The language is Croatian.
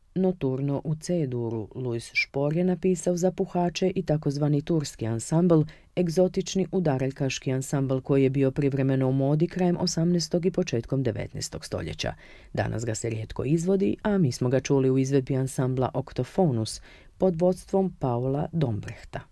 Noturno u C-duru Louis Spohr je napisao za puhače i takozvani turski ansambl, egzotični udaraljkaški ansambl koji je bio privremeno u modi krajem 18. i početkom 19. stoljeća. Danas ga se rijetko izvodi, a mi smo ga čuli u izvedbi ansambla Octophonus pod vodstvom Paula Dombrechta.